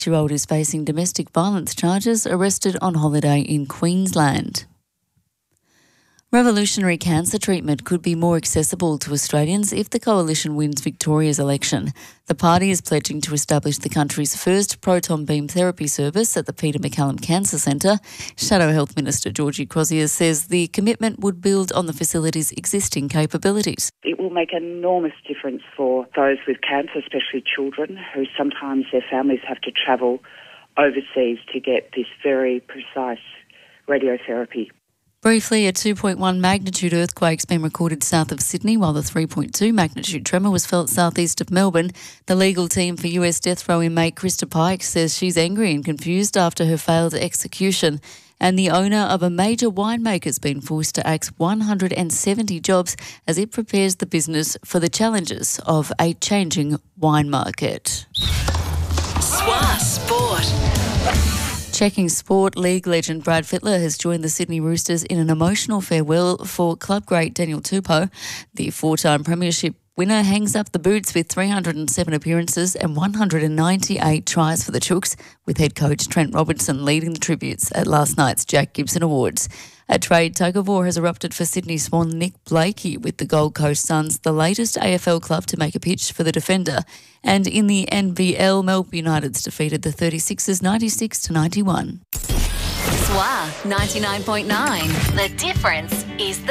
Year-old is facing domestic violence charges, arrested on holiday in Queensland. Revolutionary cancer treatment could be more accessible to Australians if the Coalition wins Victoria's election. The party is pledging to establish the country's first proton beam therapy service at the Peter MacCallum Cancer Centre. Shadow Health Minister Georgie Crozier says the commitment would build on the facility's existing capabilities. It will make an enormous difference for those with cancer, especially children, who sometimes their families have to travel overseas to get this very precise radiotherapy. Briefly, a 2.1 magnitude earthquake's been recorded south of Sydney, while the 3.2 magnitude tremor was felt southeast of Melbourne. The legal team for US death row inmate Krista Pike says she's angry and confused after her failed execution. And the owner of a major winemaker's been forced to axe 170 jobs as it prepares the business for the challenges of a changing wine market. SWA Sport. Checking sport, league legend Brad Fittler has joined the Sydney Roosters in an emotional farewell for club great Daniel Tupou. The four-time premiership winner hangs up the boots with 307 appearances and 198 tries for the Chooks, with head coach Trent Robinson leading the tributes at last night's Jack Gibson Awards. At trade, tug of war has erupted for Sydney Swan Nick Blakey, with the Gold Coast Suns the latest AFL club to make a pitch for the defender. And in the NBL, Melbourne United's defeated the 36ers 96-91. SWA 99.9. The difference is the